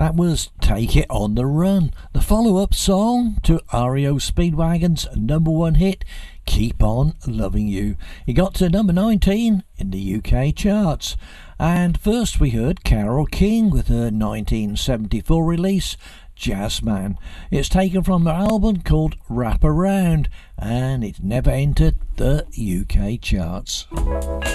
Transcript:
That was Take It on the Run, the follow-up song to REO Speedwagon's number one hit, Keep On Loving You. It got to number 19 in the UK charts. And first we heard Carole King with her 1974 release, Jazzman. It's taken from her album called Wrap Around, and it never entered the UK charts.